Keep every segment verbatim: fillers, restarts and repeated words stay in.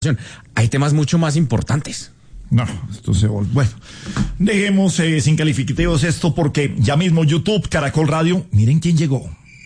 Hay temas mucho más importantes. No, esto se volvió. Bueno, dejemos eh, sin calificativos esto porque ya mismo YouTube, Caracol Radio, miren quién llegó.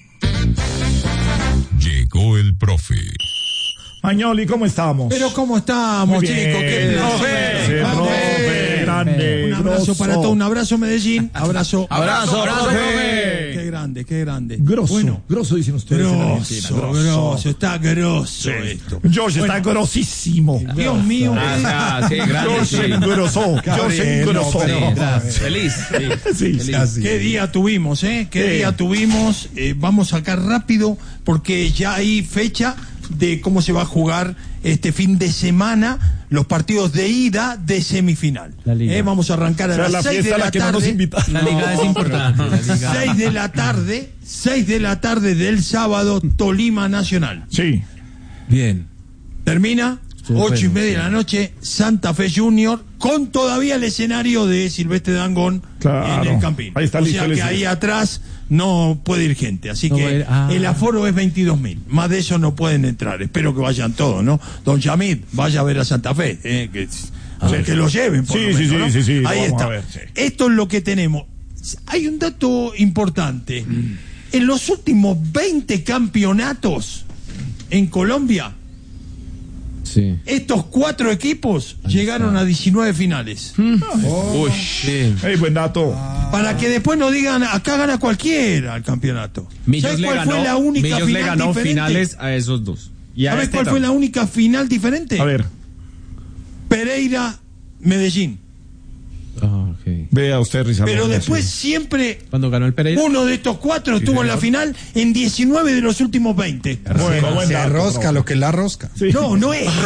Llegó el profe. Mañoli, ¿cómo estamos? Pero ¿cómo estamos, chicos? ¡Qué profe! ¡Profe! ¡Grande! Un abrazo grosso. para todos, un abrazo Medellín, abrazo. Abrazo, abrazo, profe. Qué grande, qué grande. Grosso, Bueno, grosso dicen ustedes en Argentina. grosso, grosso, está grosso Sí. esto. George Bueno, está grosísimo. Dios mío, Ah, sí, grande, George sí. engrosó. George engrosó. Feliz. Sí, sí, así. qué día tuvimos, ¿eh? Qué Sí. día tuvimos. Eh, vamos a sacar rápido porque ya hay fecha de cómo se va a jugar este fin de semana los partidos de ida de semifinal. Eh, vamos a arrancar a O sea, las la seis de fiesta a la la que no nos tarde. invitaron. La liga es importante. La liga. seis de la tarde, seis de la tarde del sábado, Tolima Nacional. Sí. Bien. Termina, ocho y media de la noche, Santa Fe Junior, con todavía el escenario de Silvestre Dangond Claro. en el Campín. Ahí está o listo sea el que escenario. ahí atrás no puede ir gente, así No que va a ir, ah. el aforo es veintidós mil. Más de eso no pueden entrar. Espero que vayan todos, ¿no? Don Yamid, vaya a ver a Santa Fe, eh, que, o sea, que lo lleven. Por Sí, lo sí, menos, sí, ¿no? sí, sí, lo Ahí vamos está. a ver, sí. Esto es lo que tenemos. Hay un dato importante. En los últimos veinte campeonatos en Colombia, Sí. estos cuatro equipos llegaron a diecinueve finales. Uy, sí. Hey, buen dato. Para que después no digan, acá gana cualquiera el campeonato. Millos ¿Sabes le cuál ganó, fue la única Millos le final ganó diferente? finales a esos dos. Y a ¿Sabes este cuál fue la también. única final diferente? A ver, Pereira, Medellín. Ah, ok. vea usted, Rizal. Pero después siempre Cuando ganó el Pereira. uno de estos cuatro estuvo en la final en diecinueve de los últimos veinte. Bueno, buen Se dato, rosca profe. lo que es la rosca. Sí. No, no es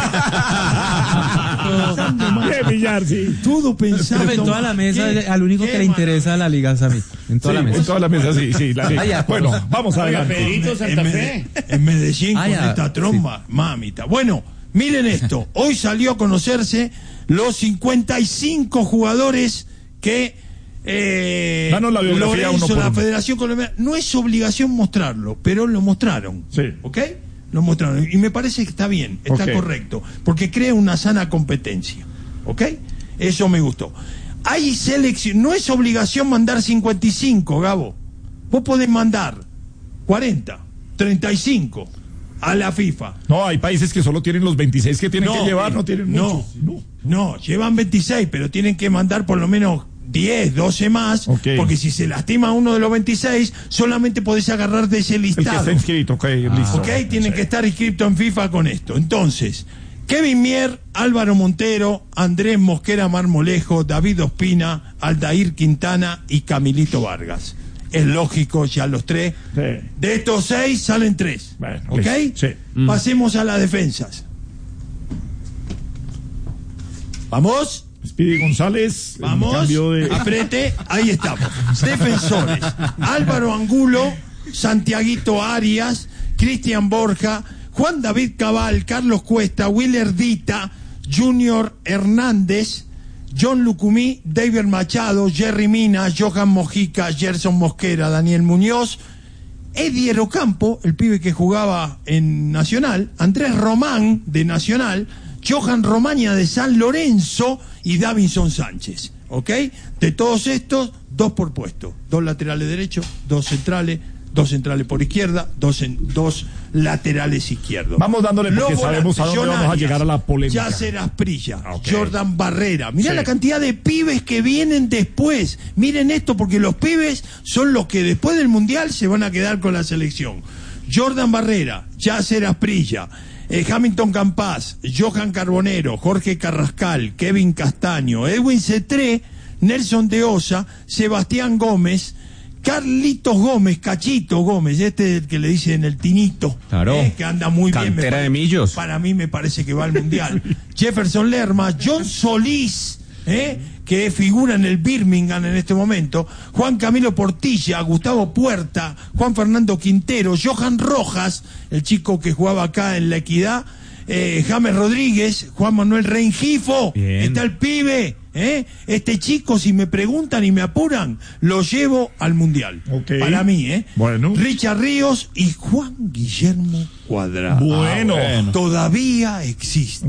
Bien, Villar, sí. todo pensando. Profe, en toda la mesa, ¿Qué? al único ¿Qué, que le interesa la liga es a mí. En toda Sí, la mesa. en toda la mesa, sí, sí. La liga. Bueno, vamos adelante. En, Mede- en Medellín Ah, con ya, esta tromba, mamita. Bueno, miren esto. Hoy salió a conocerse los cincuenta y cinco jugadores que eh, Danos la biografía Lorenzo, uno por la uno. Federación Colombiana. No es obligación mostrarlo, pero lo mostraron. Sí. ¿Ok? Lo mostraron. Y me parece que está bien, está Ok. correcto. Porque crea una sana competencia. ¿Ok? Eso me gustó. Hay selección. No es obligación mandar cincuenta y cinco, Gabo. Vos podés mandar cuarenta, treinta y cinco a la FIFA. No, hay países que solo tienen los veintiséis que tienen que llevar, no tienen no, muchos. no, llevan veintiséis, pero tienen que mandar por lo menos diez, doce más, Ok. porque si se lastima uno de los veintiséis, solamente podés agarrar de ese El que listado. está inscrito, ok, listo. Ok, tienen Sí. que estar inscritos en FIFA con esto. Entonces, Kevin Mier, Álvaro Montero, Andrés Mosquera Marmolejo, David Ospina, Aldair Quintana y Camilito Vargas. Es lógico, ya los tres. Sí. De estos seis salen tres. Bueno, ¿Ok? listo, sí. Pasemos a las defensas. ¿Vamos? Speedy González. en Vamos, cambio de- aprete, ahí estamos. Defensores: Álvaro Angulo, Santiaguito Arias, Cristian Borja, Juan David Cabal, Carlos Cuesta, Willer Dita, Junior Hernández, John Lucumí, David Machado, Jerry Mina, Johan Mojica, Gerson Mosquera, Daniel Muñoz, Eddie Ocampo, el pibe que jugaba en Nacional, Andrés Román de Nacional, Johan Romaña de San Lorenzo y Davinson Sánchez. ¿Ok? De todos estos, dos por puesto. Dos laterales derechos, dos centrales, dos centrales por izquierda, dos, en, dos laterales izquierdos. Vamos dándole porque Los sabemos a volantes, dónde John vamos a Arias, llegar a la polémica. Yasser Asprilla, Ah, ok. Jordan Barrera. Mirá Sí. la cantidad de pibes que vienen después. Miren esto, porque los pibes son los que después del Mundial se van a quedar con la selección. Jordan Barrera, Yasser Asprilla, eh, Hamilton Campas, Johan Carbonero, Jorge Carrascal, Kevin Castaño, Edwin Cetré, Nelson de Osa, Sebastián Gómez, Carlitos Gómez, Cachito Gómez, este es el que le dicen el Tinito, Claro. eh, que anda muy bien. me Cantera pare- de Millos. Para mí me parece que va al Mundial. Jefferson Lerma, John Solís, eh, que figura en el Birmingham en este momento, Juan Camilo Portilla, Gustavo Puerta, Juan Fernando Quintero, Johan Rojas, el chico que jugaba acá en La Equidad, eh, James Rodríguez, Juan Manuel Rengifo, Bien. está el pibe, ¿eh? Este chico, si me preguntan y me apuran, lo llevo al Mundial. Ok. Para mí, ¿eh? Bueno. Richard Ríos y Juan Guillermo Cuadrado. Bueno. Todavía existe.